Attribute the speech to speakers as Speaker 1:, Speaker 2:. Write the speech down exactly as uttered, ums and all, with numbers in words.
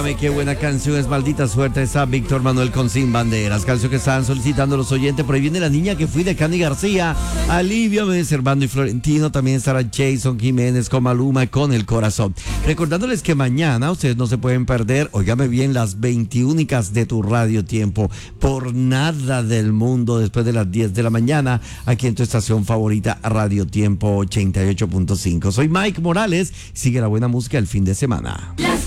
Speaker 1: Óigame, qué buena canción es Maldita Suerte, esa Víctor Manuel con Sin Banderas, canción que estaban solicitando los oyentes. Por ahí viene La Niña que Fui de Candy García, Alivio, Servando y Florentino. También estará Jason Jiménez con Maluma con El Corazón. Recordándoles que mañana ustedes no se pueden perder, óigame bien, las veintiúnicas de tu Radio Tiempo, por nada del mundo, después de las diez de la mañana, aquí en tu estación favorita, Radio Tiempo ochenta y ocho punto cinco. Soy Mike Morales, sigue la buena música el fin de semana.